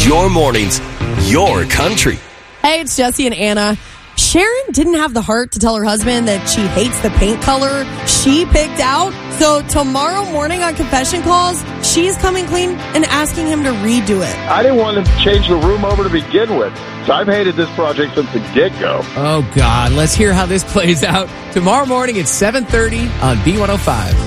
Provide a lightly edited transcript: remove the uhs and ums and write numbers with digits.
Your mornings, your country. Hey, it's Jesse and Anna. Sharon didn't have the heart to tell her husband that she hates the paint color she picked out. So tomorrow morning on Confession Calls, she's coming clean and asking him to redo it. I didn't want to change the room over to begin with. So I've hated this project since the get-go. Oh, God. Let's hear how this plays out tomorrow morning at 7:30 on B105.